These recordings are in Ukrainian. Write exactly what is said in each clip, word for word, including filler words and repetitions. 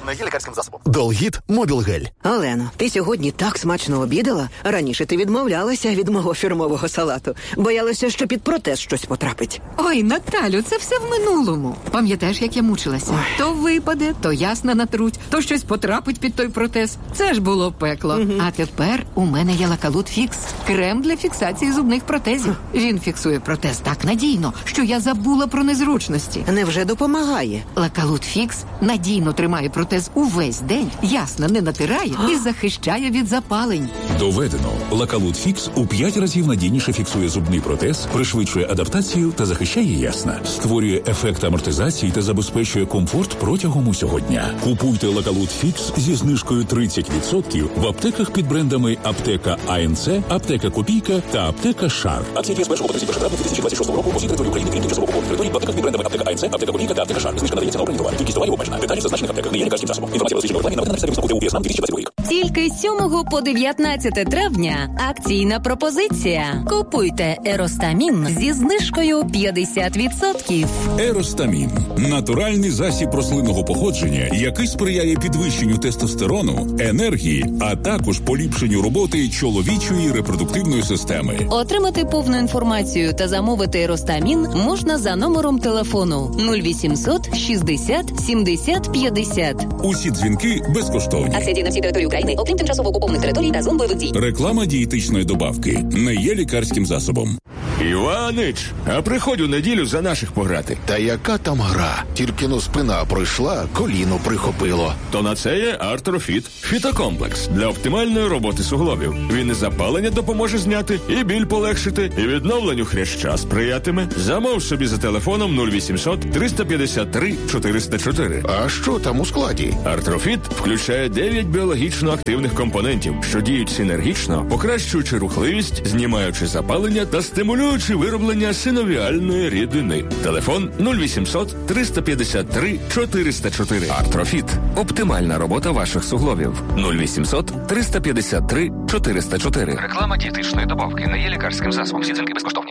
не є лікарським засобом. Долгіт Мобілгель. Олено, ти сьогодні так смачно обідала. Раніше ти відмовлялася від мого фірмового салату. Боялася, що під протез щось потрапить. Ой, Наталю, це все в минулому. Пам'ятаєш, як я мучилася? Ой. То випаде, то ясна натруть, то щось потрапить під той протез. Це ж було пекло. Угу. А тепер у мене є Лакалут Фікс. Крем для фіксації зубних протезів. Він фіксує протез так надійно, що я забула про незручності. Невже допомагає? Лакалут Фікс надійно тримає протез увесь день, ясно не натирає і захищає від запалень. Доведено. Лакалут Фікс у п'ять разів надійніше фіксує зубний протез, пришвидшує адаптацію та захищає ясна. Створює ефект амортизації та забезпечує комфорт протягом усього дня. Купуйте Лакалут Фікс зі знижкою тридцять відсотків в аптеках під брендами Аптека АНЦ, Аптека Копійка та Аптека Шар. Акції діє з першого по тридцяте перше травня дві тисячі двадцять шостого року по всій території України, крім тимчасово окупованих територій, в аптеках під брендами Аптека АНЦ, Аптека Копійка та Аптека Шар. Знижка надається на обрані товари. Кількість товарів обмежена. Деталі в зазначених аптеках. Не є лікарським засобом. Інформація розміщена в рекламі наведена на підставі висновку ТУ ПСНАМ дві тисячі двадцятий рік. Тільки з сьомого по дев'ятнадцяте травня акційна пропозиція. Купуйте Еростамін зі знижкою п'ятдесят відсотків. Еростамін – натуральний засіб рослинного походження, який сприяє підвищенню тестостерону, енергії, а також поліпшенню роботи чоловічої репродуктивної системи. Отримати повну інформацію та замовити Еростамін можна за номером телефону нуль вісімсот шістдесят сімдесят п'ятдесят. Усі дзвінки безкоштовні. Акція діє на всій території України, окрім тимчасово окупованих територій та зон бойових дій. Реклама дієтичної добавки не є лікарським засобом. Іванич, а приходь у неділю за наших пограти. Та яка там гра? Тільки но спина пройшла, коліно прихопило. То на це є Артрофіт. Фітокомплекс для оптимальної роботи суглобів. Він і запалення допоможе зняти, і біль полегшити, і відновленню хряща сприятиме. Замов собі за телефоном нуль вісімсот триста п'ятдесят три чотириста чотири. А що там у складі? Артрофіт включає дев'ять біологічно активних компонентів, що діють синергічно, покращуючи рухливість, знімаючи запалення та стимулюючи вироблення синовіальної рідини. Телефон нуль вісімсот триста п'ятдесят три чотириста чотири. Артрофіт. Оптимальна робота ваших суглобів. нуль вісімсот триста п'ятдесят три чотириста чотири. Реклама дієтичної добавки не є лікарським засобом. Всі дзвінки безкоштовні.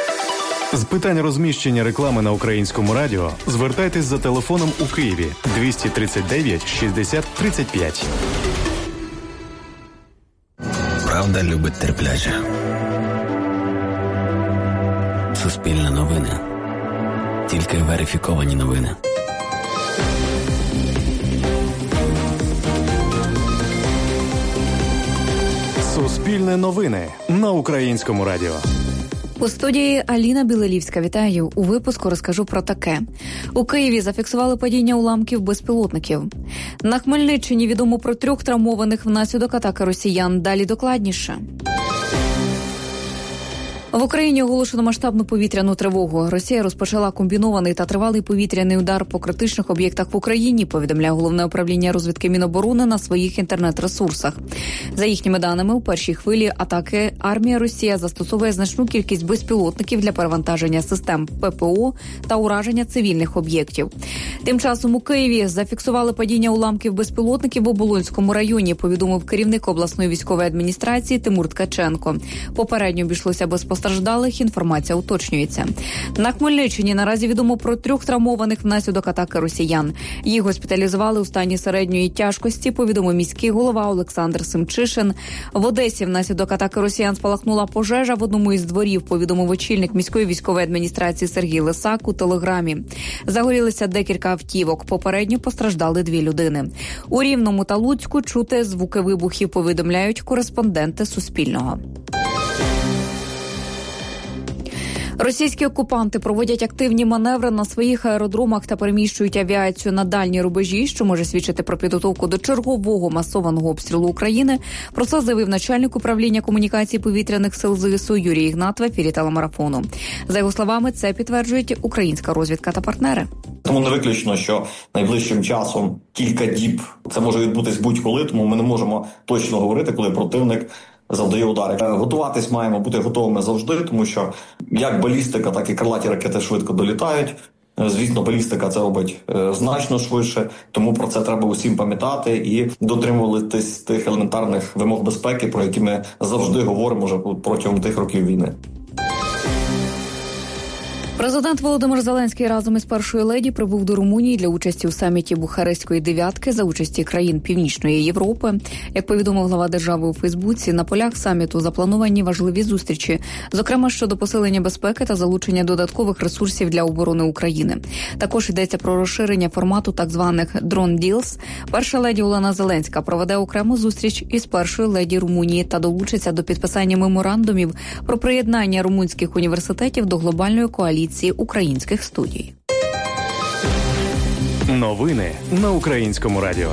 З питань розміщення реклами на Українському радіо звертайтесь за телефоном у Києві двісті тридцять дев'ять шістдесят тридцять п'ять. Правда любить терпляче. Суспільне новини. Тільки верифіковані новини. Суспільне новини на Українському радіо. У студії Аліна Білелівська. Вітаю. У випуску розкажу про таке. У Києві зафіксували падіння уламків безпілотників. На Хмельниччині відомо про трьох травмованих внаслідок атаки росіян. Далі докладніше. В Україні оголошено масштабну повітряну тривогу. Росія розпочала комбінований та тривалий повітряний удар по критичних об'єктах в Україні, повідомляє Головне управління розвідки Міноборони на своїх інтернет-ресурсах. За їхніми даними, у першій хвилі атаки армія Росія застосовує значну кількість безпілотників для перевантаження систем ППО та ураження цивільних об'єктів. Тим часом у Києві зафіксували падіння уламків безпілотників в Оболонському районі, повідомив керівник обласної військової адміністрації Тимур Ткаченко. Попередньо обійшлося без постраждалих, інформація уточнюється. На Хмельниччині наразі відомо про трьох травмованих внаслідок атаки росіян. Їх госпіталізували у стані середньої тяжкості, повідомив міський голова Олександр Семчишин. В Одесі внаслідок атаки росіян спалахнула пожежа в одному із дворів, повідомив очільник міської військової адміністрації Сергій Лисак у телеграмі. Загорілися декілька автівок. Попередньо постраждали дві людини. У Рівному та Луцьку чути звуки вибухів, повідомляють кореспонденти Суспільного. Російські окупанти проводять активні маневри на своїх аеродромах та переміщують авіацію на дальні рубежі, що може свідчити про підготовку до чергового масованого обстрілу України. Про це заявив начальник управління комунікації повітряних сил ЗСУ Юрій Ігнат в ефірі телемарафону. За його словами, це підтверджують українська розвідка та партнери. Тому не виключно, що найближчим часом кілька діб це може відбутись будь-коли, тому ми не можемо точно говорити, коли противник завдає удари. Готуватись маємо бути готовими завжди, тому що як балістика, так і крилаті ракети швидко долітають. Звісно, балістика це робить е, значно швидше, тому про це треба усім пам'ятати і дотримуватись тих елементарних вимог безпеки, про які ми завжди говоримо вже протягом тих років війни. Президент Володимир Зеленський разом із першою леді прибув до Румунії для участі у саміті Бухарестської дев'ятки за участі країн Північної Європи. Як повідомив глава держави у Фейсбуці, на полях саміту заплановані важливі зустрічі, зокрема щодо посилення безпеки та залучення додаткових ресурсів для оборони України. Також йдеться про розширення формату так званих «Drone Deals». Перша леді Олена Зеленська проведе окрему зустріч із першою леді Румунії та долучиться до підписання меморандумів про приєднання румунських університетів до глобальної коаліції українських студій. Новини на Українському радіо.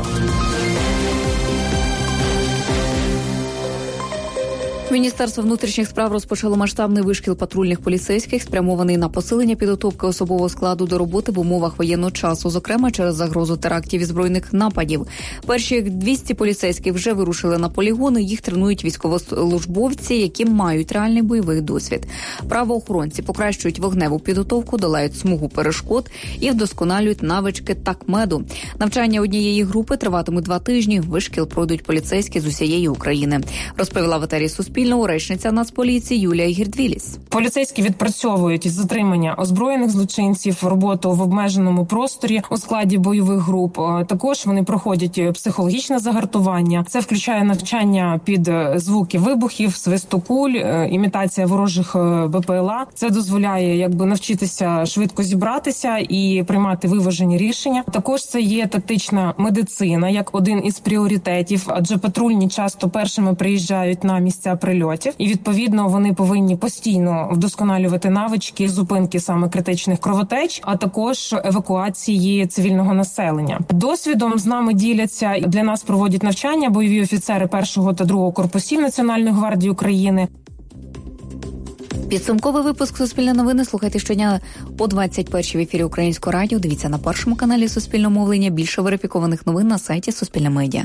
Міністерство внутрішніх справ розпочало масштабний вишкіл патрульних поліцейських, спрямований на посилення підготовки особового складу до роботи в умовах воєнного часу, зокрема через загрозу терактів і збройних нападів. Перші двісті поліцейських вже вирушили на полігони, їх тренують військовослужбовці, які мають реальний бойовий досвід. Правоохоронці покращують вогневу підготовку, долають смугу перешкод і вдосконалюють навички такмеду. Навчання однієї групи триватимуть два тижні. Вишкіл пройдуть поліцейські з усієї України, розповіла в етері Суспільного речниця Нацполіції Юлія Гірдвіліс. Поліцейські відпрацьовують із затримання озброєних злочинців, роботу в обмеженому просторі у складі бойових груп. Також вони проходять психологічне загартування. Це включає навчання під звуки вибухів, свисту куль, імітація ворожих БПЛА. Це дозволяє якби навчитися швидко зібратися і приймати виважені рішення. Також це є тактична медицина як один із пріоритетів, адже патрульні часто першими приїжджають на місця прильотів, і відповідно вони повинні постійно вдосконалювати навички зупинки саме критичних кровотеч, а також евакуації цивільного населення. Досвідом з нами діляться, для нас проводять навчання бойові офіцери першого та другого корпусів Національної гвардії України. Підсумковий випуск «Суспільне новини» слухайте щодня о двадцять першій в ефірі Українського радіо. Дивіться на першому каналі Суспільного мовлення. Більше верифікованих новин на сайті Суспільне медіа.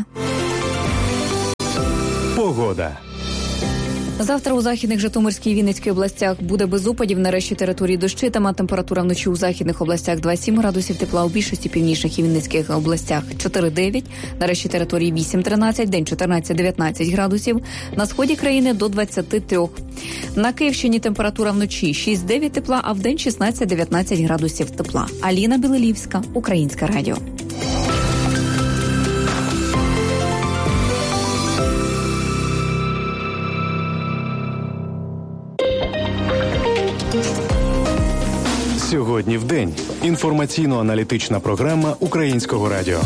Погода. Завтра у західних Житомирській і Вінницькій областях буде без опадів, на решті території дощитиме. Температура вночі у західних областях два-сім градусів тепла, у більшості північних і Вінницьких областях чотири-дев'ять, на решті території вісім-тринадцять, день чотирнадцять-дев'ятнадцять градусів, на сході країни до двадцять три. На Київщині температура вночі шість-дев'ять тепла, а вдень шістнадцять-дев'ятнадцять градусів тепла. Аліна Білелівська, Українське радіо. Сьогодні в день. Інформаційно-аналітична програма Українського радіо.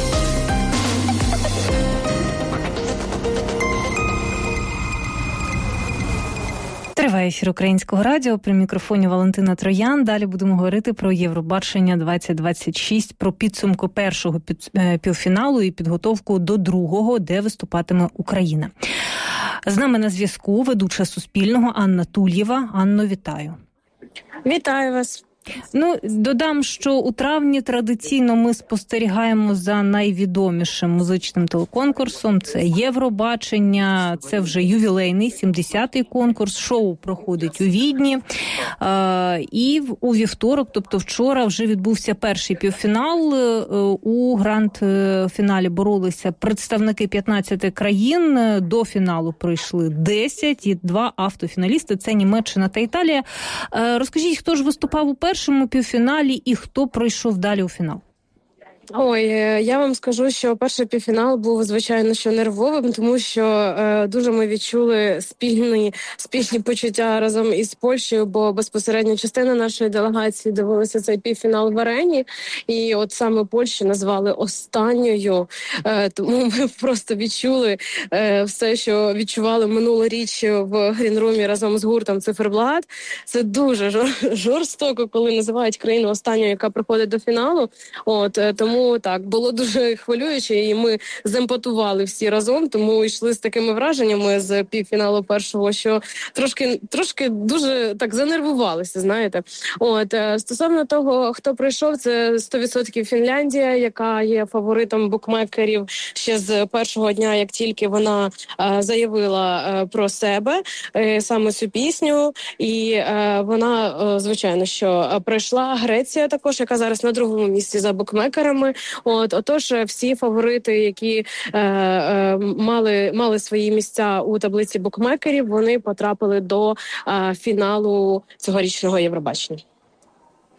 Триває ефір Українського радіо. При мікрофоні Валентина Троян. Далі будемо говорити про Євробачення двадцять двадцять шість, про підсумку першого півфіналу і підготовку до другого, де виступатиме Україна. З нами на зв'язку ведуча Суспільного Анна Тульєва. Анно, вітаю. Вітаю вас. Ну, додам, що у травні традиційно ми спостерігаємо за найвідомішим музичним телеконкурсом. Це Євробачення, це вже ювілейний сімдесятий конкурс. Шоу проходить у Відні. Е, і у вівторок, тобто вчора, вже відбувся перший півфінал. Е, у гранд-фіналі боролися представники п'ятнадцяти країн. До фіналу прийшли десять і два автофіналісти. Це Німеччина та Італія. Е, розкажіть, хто ж виступав у першому першому півфіналі і хто пройшов далі у фінал? Ой, я вам скажу, що перший півфінал був, звичайно, що нервовим, тому що е, дуже ми відчули спільні, спільні почуття разом із Польщею, бо безпосередньо частина нашої делегації дивилася цей півфінал в арені, і от саме Польщу назвали останньою, е, тому ми просто відчули е, все, що відчували минулоріч в Грінрумі разом з гуртом «Циферблат». Це дуже жор, жорстоко, коли називають країну останньою, яка приходить до фіналу. От, тому Тому так, було дуже хвилююче, і ми земпатували всі разом, тому йшли з такими враженнями з півфіналу першого, що трошки, трошки дуже так занервувалися, знаєте. От, стосовно того, хто прийшов, це сто відсотків Фінляндія, яка є фаворитом букмекерів ще з першого дня, як тільки вона а, заявила а, про себе, а, саме цю пісню, і а, вона, а, звичайно, що прийшла. Греція також, яка зараз на другому місці за букмекерами. От, отож, всі фаворити, які е, е, мали, мали свої місця у таблиці букмекерів, вони потрапили до е, фіналу цьогорічного Євробачення.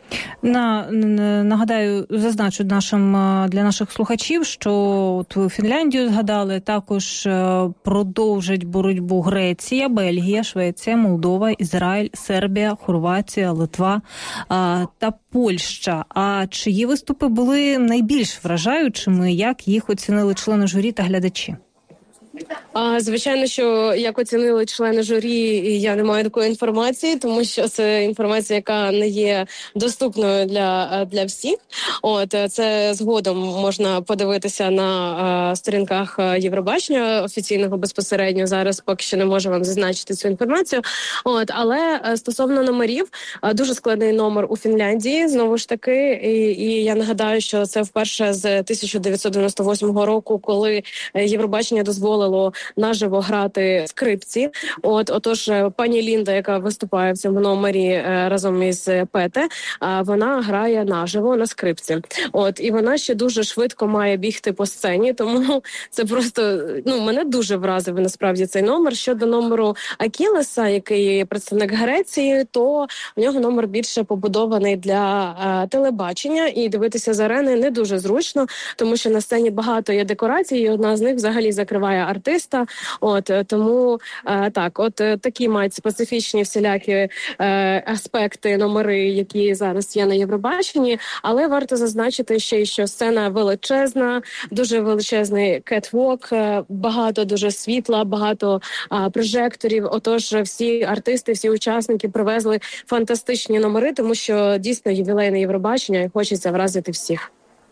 На, нагадаю, зазначу нашим, для наших слухачів, що от Фінляндію згадали, також продовжать боротьбу Греція, Бельгія, Швеція, Молдова, Ізраїль, Сербія, Хорватія, Литва а, та Польща. А чиї виступи були найбільш вражаючими, як їх оцінили члени журі та глядачі? А, звичайно, що як оцінили члени журі, я не маю такої інформації, тому що це інформація, яка не є доступною для, для всіх. От це згодом можна подивитися на а, сторінках Євробачення офіційного безпосередньо. Зараз поки що не можу вам зазначити цю інформацію. От, але стосовно номерів, дуже складний номер у Фінляндії, знову ж таки, і, і я нагадаю, що це вперше з тисяча дев'ятсот дев'яносто восьмого року, коли Євробачення дозволило наживо грати скрипці. От, отож, пані Лінда, яка виступає в цьому номері разом із Пете, вона грає наживо на скрипці. От, і вона ще дуже швидко має бігти по сцені, тому це просто, ну, мене дуже вразив насправді цей номер. Щодо номеру Акілеса, який є представник Греції, то в нього номер більше побудований для а, телебачення, і дивитися з арени не дуже зручно, тому що на сцені багато є декорацій, і одна з них взагалі закриває артиста. От тому е, так, от е, такі мають специфічні всілякі е, аспекти, номери, які зараз є на Євробаченні. Але варто зазначити ще й, що сцена величезна, дуже величезний кетвок, е, багато дуже світла, багато е, прожекторів. Отож, всі артисти, всі учасники привезли фантастичні номери, тому що дійсно ювілейне Євробачення і хочеться вразити всіх.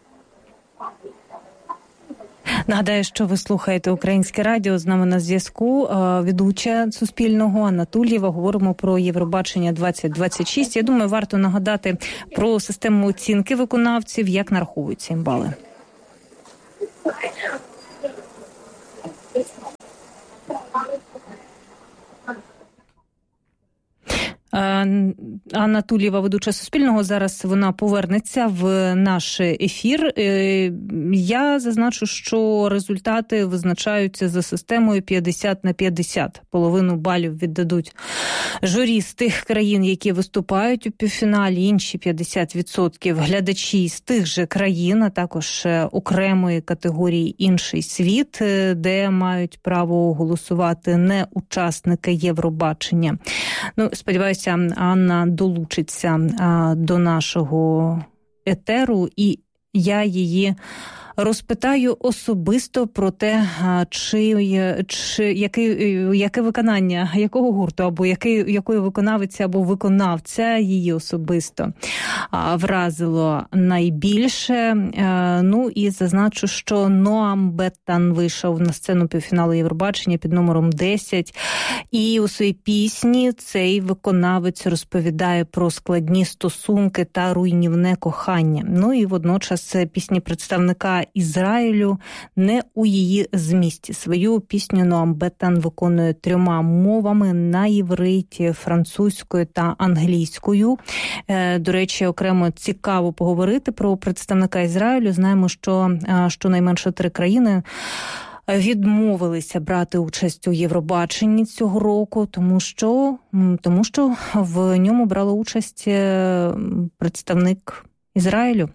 Нагадаю, що ви слухаєте Українське радіо. З нами на зв'язку ведуча Суспільного Анна Тулієва. Говоримо про Євробачення двадцять двадцять шість. Я думаю, варто нагадати про систему оцінки виконавців, як нараховуються їм бали. Анна Тулієва, ведуча Суспільного, зараз вона повернеться в наш ефір. Я зазначу, що результати визначаються за системою п'ятдесят на п'ятдесят. Половину балів віддадуть журі з тих країн, які виступають у півфіналі, інші п'ятдесят відсотків глядачі з тих же країн, а також окремої категорії «Інший світ», де мають право голосувати не учасники Євробачення. Ну, сподіваюся, Анна долучиться а, до нашого етеру, і я її розпитаю особисто про те, чи, чи яке, яке виконання, якого гурту, або який, якої виконавиці, або виконавця її особисто а, вразило найбільше. А, ну і зазначу, що Ноам Беттан вийшов на сцену півфіналу Євробачення під номером десять. І у своїй пісні цей виконавець розповідає про складні стосунки та руйнівне кохання. Ну і водночас пісні представника Ізраїлю не у її змісті. Свою пісню Ноам Беттан виконує трьома мовами: на євриті, французькою та англійською. До речі, окремо цікаво поговорити про представника Ізраїлю. Знаємо, що щонайменше три країни відмовилися брати участь у Євробаченні цього року, тому що, тому що в ньому брала участь представник Ізраїлю.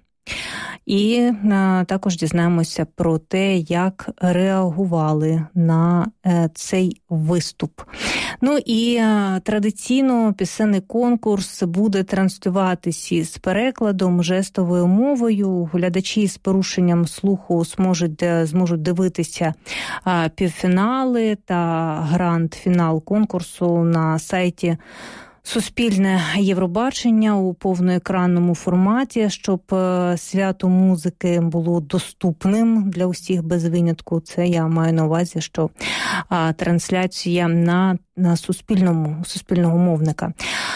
І а, також дізнаємося про те, як реагували на е, цей виступ. Ну і а, традиційно пісенний конкурс буде транслюватися з перекладом, жестовою мовою. Глядачі з порушенням слуху зможуть, зможуть дивитися а, півфінали та гранд-фінал конкурсу на сайті Суспільне Євробачення у повноекранному форматі, щоб свято музики було доступним для усіх без винятку. Це я маю на увазі, що а, трансляція на, на суспільному, суспільного мовника.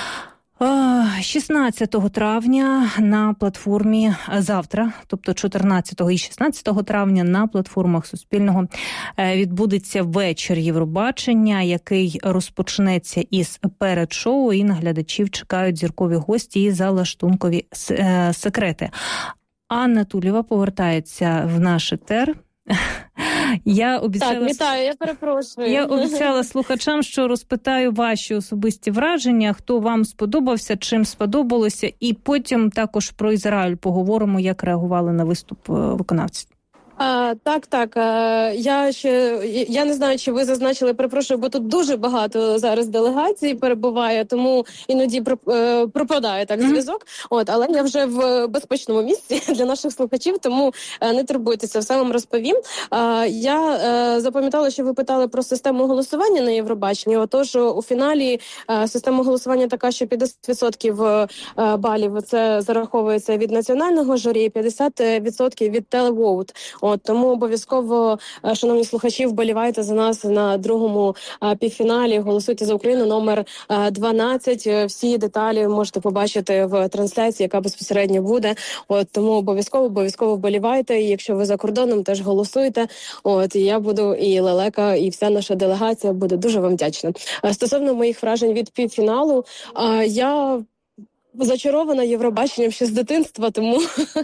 шістнадцятого травня на платформі завтра, тобто чотирнадцятого і шістнадцятого травня на платформах Суспільного відбудеться вечір Євробачення, який розпочнеться із передшоу, і на глядачів чекають зіркові гості і залаштункові секрети. Анна Тулієва повертається в наш етер. Я обіцяла... Так, вітаю, я перепрошую. Я обіцяла слухачам, що розпитаю ваші особисті враження, хто вам сподобався, чим сподобалося, і потім також про Ізраїль поговоримо, як реагували на виступ виконавців. А, так, так. А, я ще я не знаю, чи ви зазначили, перепрошую, бо тут дуже багато зараз делегацій перебуває, тому іноді пропадає так зв'язок. Mm-hmm. От, але я вже в безпечному місці для наших слухачів, тому не турбуйтеся, все вам розповім. А, я а, запам'ятала, що ви питали про систему голосування на Євробаченні. Отож, у фіналі а, система голосування така, що п'ятдесят відсотків балів це зараховується від національного журі, п'ятдесят відсотків від телевоут. От, тому обов'язково, шановні слухачі, вболівайте за нас на другому а, півфіналі. Голосуйте за Україну номер а, дванадцять. Всі деталі можете побачити в трансляції, яка безпосередньо буде. От, тому обов'язково, обов'язково вболівайте. І якщо ви за кордоном, теж голосуйте. От, і я буду, і Лелека, і вся наша делегація буде дуже вам вдячна. А, стосовно моїх вражень від півфіналу, а, я... зачарована Євробаченням ще з дитинства, тому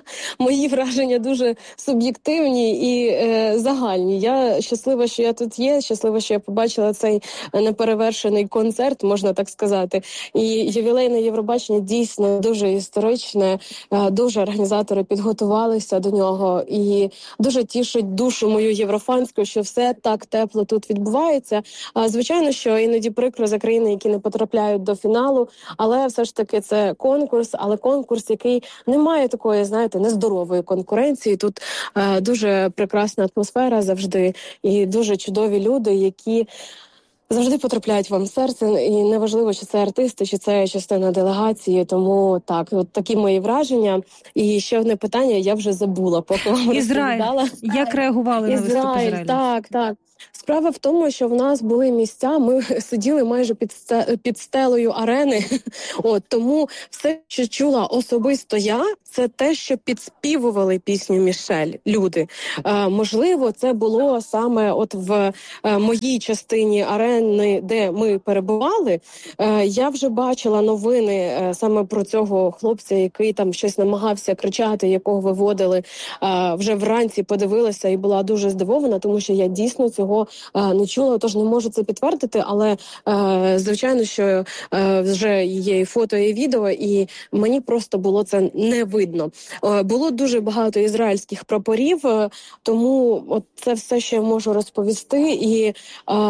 мої враження дуже суб'єктивні і е, загальні. Я щаслива, що я тут є, щаслива, що я побачила цей неперевершений концерт, можна так сказати. І ювілейне Євробачення дійсно дуже історичне, е, дуже організатори підготувалися до нього, і дуже тішить душу мою єврофанську, що все так тепло тут відбувається. А, звичайно, що іноді прикро за країни, які не потрапляють до фіналу, але все ж таки це конкурс, але конкурс, який не має такої, знаєте, нездорової конкуренції. Тут е, дуже прекрасна атмосфера завжди і дуже чудові люди, які завжди потрапляють вам в серце, і неважливо, чи це артисти, чи це частина делегації, тому так, от такі мої враження. І ще одне питання, я вже забула, поки вам Ізраїль. розповідала. Як реагували на виступ Ізраїлю? Так, так. Справа в тому, що в нас були місця, ми сиділи майже під, під стелею арени, от, тому все, що чула особисто я, це те, що підспівували пісню Мішель люди. Е, можливо, це було саме от в е, моїй частині арени, де ми перебували. Е, я вже бачила новини е, саме про цього хлопця, який там щось намагався кричати, якого виводили. Е, вже вранці подивилася і була дуже здивована, тому що я дійсно цього не чула, тож не можу це підтвердити, але е, звичайно, що е, вже є і фото, і відео, і мені просто було це не видно. Е, було дуже багато ізраїльських прапорів, е, тому от це все, що я можу розповісти, і е,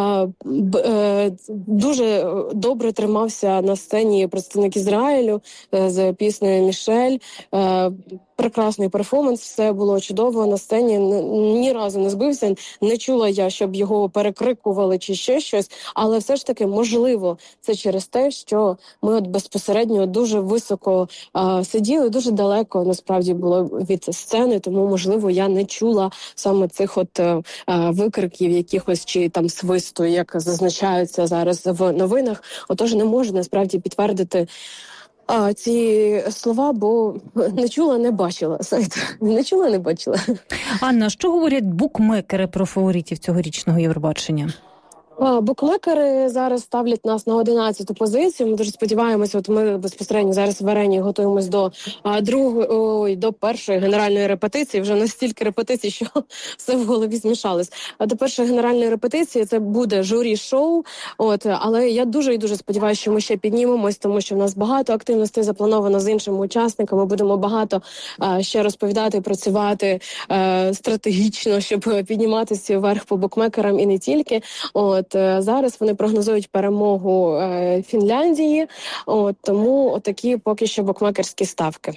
е, дуже добре тримався на сцені представник Ізраїлю е, з піснею Мішель. Е, Прекрасний перформанс, все було чудово на сцені, ні разу не збився, не чула я, щоб його перекрикували чи ще щось, але все ж таки, можливо, це через те, що ми от безпосередньо дуже високо а, сиділи, дуже далеко, насправді, було від сцени, тому, можливо, я не чула саме цих от а, викриків якихось чи там свисту, як зазначаються зараз в новинах, отож не можу, насправді, підтвердити А, ці слова, бо не чула, не бачила. Знаєте, не чула, не бачила. Анна, що говорять букмекери про фаворитів цьогорічного Євробачення? Букмекери зараз ставлять нас на одинадцяту позицію. Ми дуже сподіваємося, от ми безпосередньо зараз в арені готуємось до а, другої, ой, до першої генеральної репетиції. Вже настільки репетицій, що все в голові змішалось. А до першої генеральної репетиції це буде журі-шоу. От, але я дуже і дуже сподіваюся, що ми ще піднімемось, тому що в нас багато активностей заплановано з іншими учасниками. Будемо багато а, ще розповідати, працювати а, стратегічно, щоб підніматися вверх по букмекерам і не тільки. От. Зараз вони прогнозують перемогу е, Фінляндії, от, тому отакі поки що букмекерські ставки.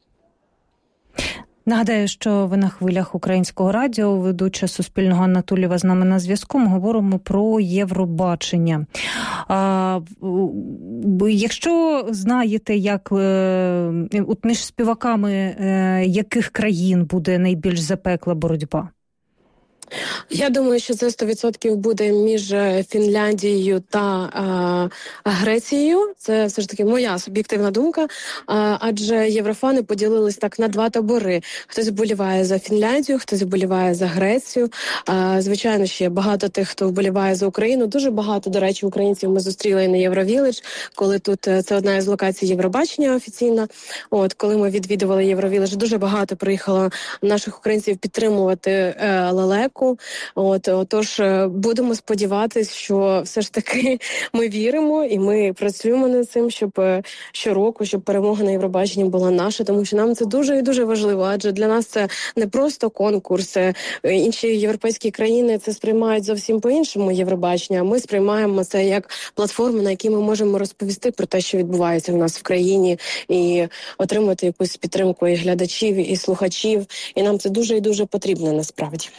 Нагадаю, що ви на хвилях Українського радіо, ведуча Суспільного Анна Тулєва з нами на зв'язку. Ми говоримо про Євробачення. А, якщо знаєте, як от між співаками яких країн буде найбільш запекла боротьба? Я думаю, що це сто відсотків буде між Фінляндією та а, Грецією. Це все ж таки моя суб'єктивна думка, а, адже єврофани поділились так на два табори. Хтось вболіває за Фінляндію, хтось вболіває за Грецію. А, звичайно, ще багато тих, хто вболіває за Україну. Дуже багато, до речі, українців ми зустріли і на Євровіледж, коли тут це одна із локацій Євробачення офіційна. От, коли ми відвідували Євровіледж, дуже багато приїхало наших українців підтримувати е, Лелеку. початку. От, тож будемо сподіватися, що все ж таки ми віримо і ми працюємо над цим, щоб щороку, щоб перемога на Євробаченні була наша, тому що нам це дуже і дуже важливо, адже для нас це не просто конкурс. Інші європейські країни це сприймають зовсім по-іншому Євробачення, а ми сприймаємо це як платформу, на якій ми можемо розповісти про те, що відбувається в нас в країні, і отримати якусь підтримку і глядачів, і слухачів. І нам це дуже і дуже потрібно насправді.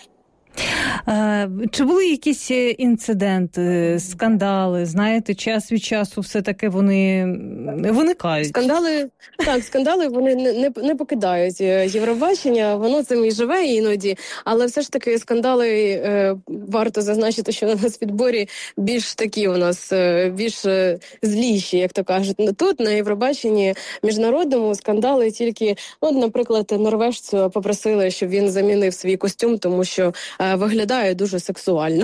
Чи були якісь інциденти, скандали? Знаєте, час від часу все-таки вони виникають. Скандали, так, скандали, вони не, не, не покидають Євробачення, воно цим і живе іноді, але все ж таки скандали, е, варто зазначити, що на нацвідборі більш такі у нас, е, більш зліші, як то кажуть. Тут, на Євробаченні міжнародному, скандали тільки, ну, наприклад, норвежцю попросили, щоб він замінив свій костюм, тому що е, виглядає дуже сексуально.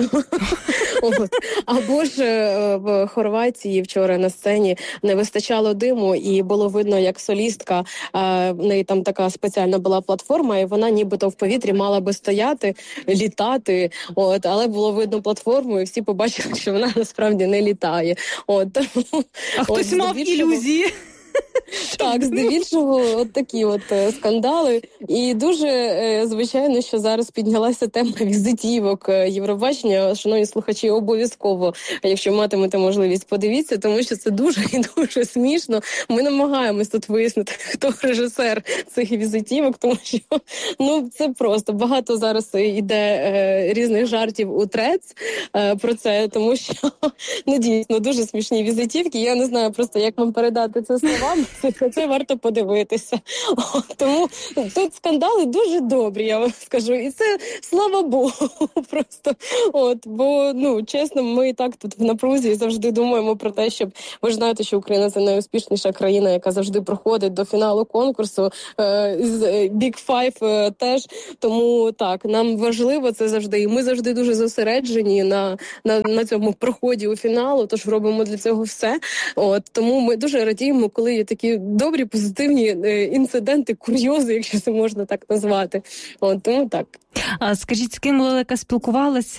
Або ж в Хорватії вчора на сцені не вистачало диму, і було видно, як солістка, в неї там така спеціальна була платформа, і вона нібито в повітрі мала би стояти, літати, от, але було видно платформу, і всі побачили, що вона насправді не літає. От. А хтось от, мав ілюзії. Так, здебільшого от такі от скандали. І дуже, звичайно, що зараз піднялася тема візитівок Євробачення. Шановні слухачі, обов'язково, якщо матимете можливість, подивіться, тому що це дуже і дуже смішно. Ми намагаємось тут вияснити, хто режисер цих візитівок, тому що, ну, це просто багато зараз іде е, різних жартів у трец е, про це, тому що, ну, дійсно, дуже смішні візитівки. Я не знаю просто, як вам передати це словами. Це, це варто подивитися. О, тому тут скандали дуже добрі, я вам скажу. І це, слава Богу, просто. От, бо, ну, чесно, ми і так тут в напрузі і завжди думаємо про те, щоб, ви ж знаєте, що Україна – це найуспішніша країна, яка завжди проходить до фіналу конкурсу, е, з Big Five е, теж. Тому, так, нам важливо це завжди. І ми завжди дуже зосереджені на, на, на цьому проході у фіналу, тож робимо для цього все. От, тому ми дуже радіємо, коли є такі добрі, позитивні інциденти, курйози, якщо це можна так назвати. От, тому так. А скажіть, з ким Лелека спілкувалася,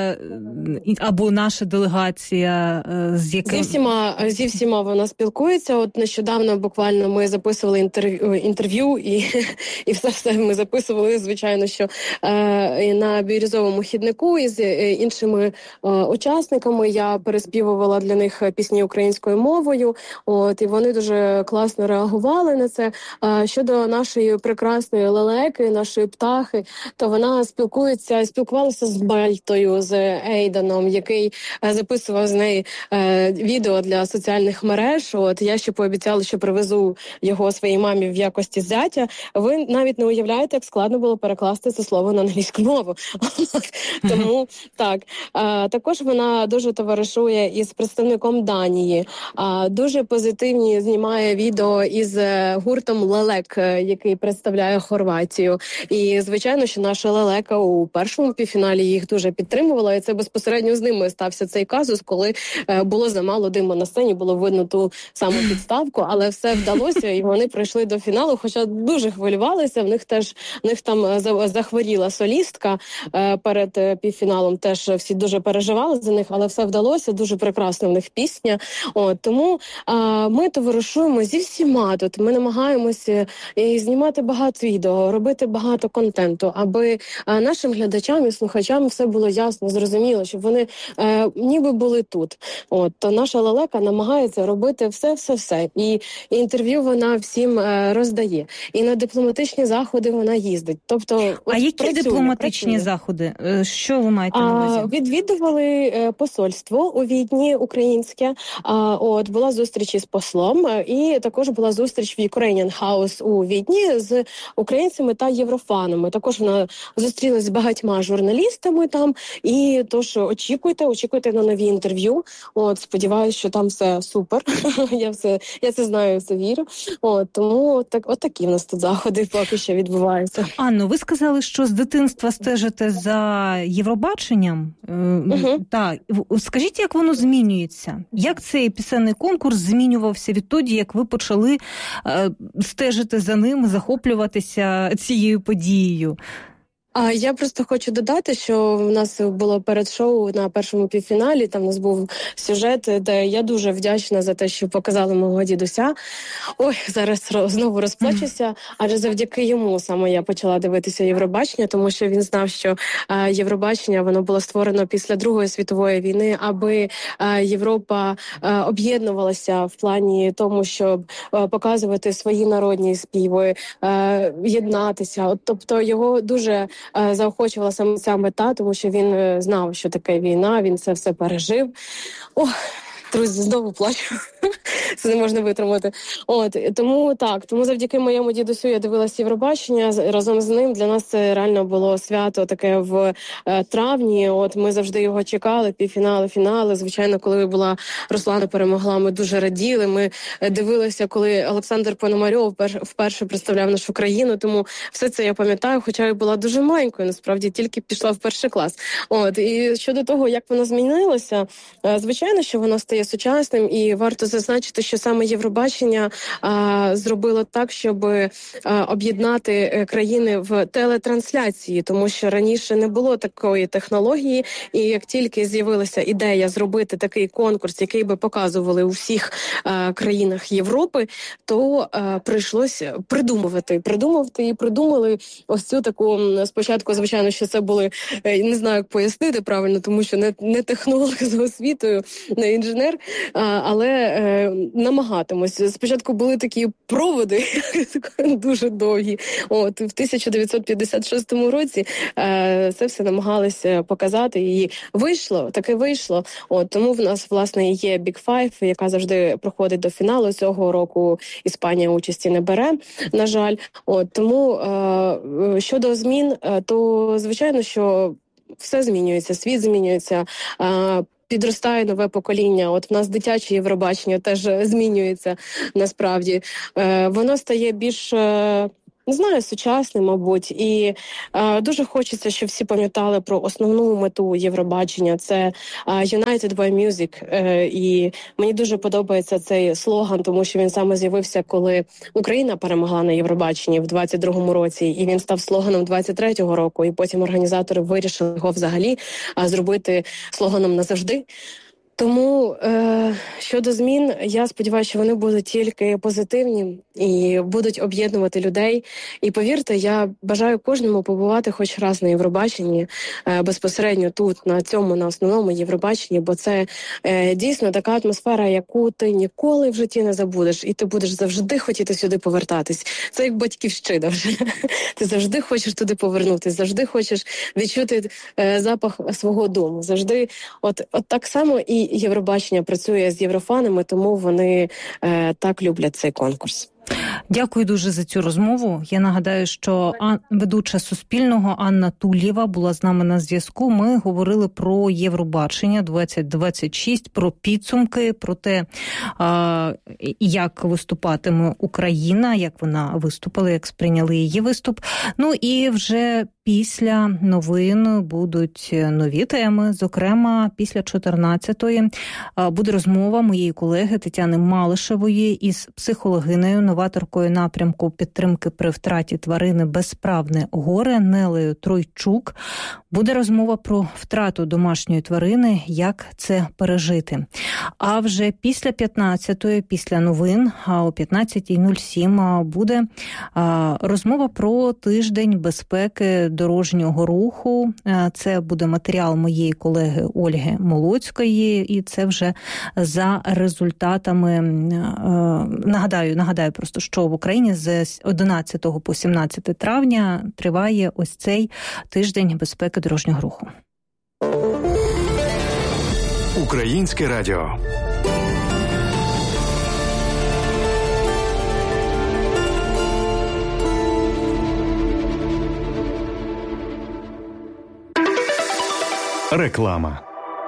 або наша делегація, з яким? Зі всіма, зі всіма вона спілкується. От нещодавно буквально ми записували інтерв'ю, інтерв'ю і, і все-все ми записували, звичайно, що е, на Бірюзовому хіднику із іншими е, учасниками. Я переспівувала для них пісні українською мовою. От, і вони дуже класно реагували на це. Е, щодо нашої прекрасної Лелеки, нашої птахи, то вона Вона спілкується, спілкувалася з Мальтою, з Ейданом, який е, записував з неї е, відео для соціальних мереж. От я ще пообіцяла, що привезу його своїй мамі в якості зятя. Ви навіть не уявляєте, як складно було перекласти це слово на англійську мову. Тому так. Е, також вона дуже товаришує із представником Данії. Е, дуже позитивні знімає відео із гуртом Лелек, який представляє Хорватію. І, звичайно, що наша Лелека у першому півфіналі їх дуже підтримувала, і це безпосередньо з ними стався цей казус, коли е, було замало диму на сцені, було видно ту саму підставку, але все вдалося, і вони прийшли до фіналу, хоча дуже хвилювалися, в них теж, в них там захворіла солістка е, перед е, півфіналом, теж всі дуже переживали за них, але все вдалося, дуже прекрасна в них пісня. От, тому е, ми товаришуємо зі всіма тут, ми намагаємося і знімати багато відео, робити багато контенту, аби е, нашим глядачам і слухачам все було ясно, зрозуміло, щоб вони е, ніби були тут. От, то наша Лелека намагається робити все-все-все. І, і інтерв'ю вона всім е, роздає. І на дипломатичні заходи вона їздить. Тобто, а які працює, дипломатичні працює. заходи? Що ви маєте на увазі? А, відвідували е, посольство у Відні українське. А, от, була зустріч із послом, і також була зустріч в Ukrainian House у Відні з українцями та єврофанами. Також вона зустрілась з багатьма журналістами там, і тож очікуйте, очікуйте на нові інтерв'ю. От, сподіваюся, що там все супер. я все, я це знаю, все вірю. От, тому так, от такі в нас тут заходи поки що відбуваються. Анно, ви сказали, що з дитинства стежите за Євробаченням. Uh-huh. Так, скажіть, як воно змінюється? Як цей пісенний конкурс змінювався відтоді, як ви почали е, стежити за ним, захоплюватися цією подією? А я просто хочу додати, що в нас було перед шоу на першому півфіналі, там у нас був сюжет, де я дуже вдячна за те, що показали мого дідуся. Ой, зараз знову розплачуся, адже завдяки йому саме я почала дивитися Євробачення, тому що він знав, що е, Євробачення, воно було створено після Другої світової війни, аби е, Європа е, об'єднувалася в плані тому, щоб е, показувати свої народні співи, е, єднатися. От, тобто його дуже заохочувала саме ця мета, тому що він знав, що таке війна, він це все пережив. Ох, друзі, знову плачу. Це не можна витримати. От, тому так, тому завдяки моєму дідусю я дивилася Євробачення, разом з ним для нас це реально було свято таке в е, травні. От ми завжди його чекали, півфінали, фінали. Звичайно, коли була Руслана перемогла, ми дуже раділи. Ми дивилися, коли Олександр Пономарьов вперше, вперше представляв нашу країну, тому все це я пам'ятаю, хоча я була дуже маленькою, насправді тільки пішла в перший клас. От, і щодо того, як воно змінилося, е, звичайно, що воно стає сучасним, і варто зазначити, що саме Євробачення а, зробило так, щоб а, об'єднати країни в телетрансляції, тому що раніше не було такої технології, і як тільки з'явилася ідея зробити такий конкурс, який би показували у всіх а, країнах Європи, то а, прийшлося придумувати, придумувати і придумали ось цю таку, спочатку, звичайно, що це були, не знаю, як пояснити правильно, тому що не, не технолог за освітою, не інженер, а, але е, намагатимось. Спочатку були такі проводи дуже довгі. От в тисяча дев'ятсот п'ятдесят шостому році е, це все намагалися показати, і вийшло, таке вийшло. От тому в нас власне є Big Five, яка завжди проходить до фіналу. Цього року Іспанія участі не бере, на жаль. От тому е, щодо змін, е, то звичайно, що все змінюється, світ змінюється. Е, Підростає нове покоління. От в нас дитяче Євробачення теж змінюється насправді. Е, воно стає більш, е, не знаю, сучасним, мабуть. І е, дуже хочеться, щоб всі пам'ятали про основну мету Євробачення. Це е, United by Music. Е, і мені дуже подобається цей слоган, тому що він саме з'явився, коли Україна перемогла на Євробаченні в двадцять другому році. І він став слоганом двадцять третього року. І потім організатори вирішили його взагалі е, зробити слоганом назавжди. Тому е, щодо змін, я сподіваюся, що вони будуть тільки позитивні і будуть об'єднувати людей. І повірте, я бажаю кожному побувати хоч раз на Євробаченні, е, безпосередньо тут, на цьому, на основному Євробаченні, бо це е, дійсно така атмосфера, яку ти ніколи в житті не забудеш, і ти будеш завжди хотіти сюди повертатись. Це як батьківщина вже. Ти завжди хочеш туди повернутися, завжди хочеш відчути е, запах свого дому. Завжди, от, от так само і Євробачення працює з єврофанами, тому вони е, так люблять цей конкурс. Дякую дуже за цю розмову. Я нагадаю, що ведуча Суспільного Анна Тулєва була з нами на зв'язку. Ми говорили про Євробачення двадцять двадцять шість, про підсумки, про те, як виступатиме Україна, як вона виступила, як сприйняли її виступ. Ну і вже після новин будуть нові теми. Зокрема, після чотирнадцятої буде розмова моєї колеги Тетяни Малишевої із психологинею, новаторкою напрямку підтримки при втраті тварини «Безправне горе» Нелею Тройчук. Буде розмова про втрату домашньої тварини, як це пережити. А вже після п'ятнадцятої, після новин, о п'ятнадцята нуль сім буде розмова про тиждень безпеки дорожнього руху. Це буде матеріал моєї колеги Ольги Молоцької, і це вже за результатами. Нагадаю, нагадаю просто, що в Україні з одинадцятого по сімнадцяте травня триває ось цей тиждень безпеки дорожнього руху. Українське радіо. Реклама.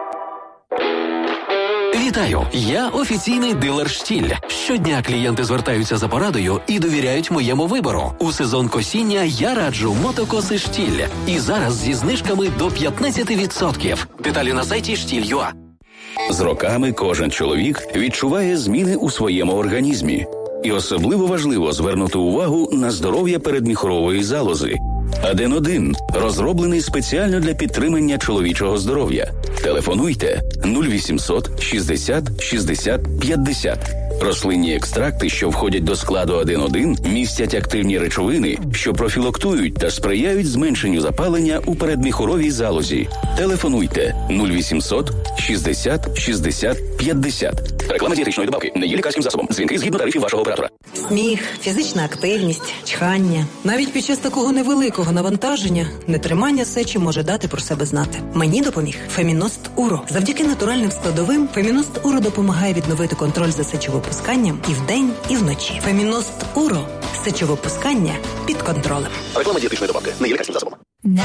Вітаю! Я офіційний дилер «Штіль». Щодня клієнти звертаються за порадою і довіряють моєму вибору. У сезон косіння я раджу мотокоси «Штіль». І зараз зі знижками до п'ятнадцять відсотків. Деталі на сайті штіль крапка ю а. З роками кожен чоловік відчуває зміни у своєму організмі. І особливо важливо звернути увагу на здоров'я передміхорової залози. Аден один розроблений спеціально для підтримання чоловічого здоров'я. Телефонуйте нуль вісімсот шістдесят шістдесят п'ятдесят. Рослинні екстракти, що входять до складу Аден один, містять активні речовини, що профілактують та сприяють зменшенню запалення у передміхоровій залозі. Телефонуйте нуль вісімсот шістдесят шістдесят п'ятдесят. Реклама дієтичної добавки не є лікарським засобом. Дзвінки згідно тарифів вашого оператора. Сміх, фізична активність, чхання. Навіть під час такого невеликого навантаження нетримання сечі може дати про себе знати. Мені допоміг Феміност Уро. Завдяки натуральним складовим Феміност Уро допомагає відновити контроль за сечовипусканням і вдень, і вночі. Феміност Уро. Сечовипускання під контролем. Реклама дієтичної добавки не є лікарським засобом.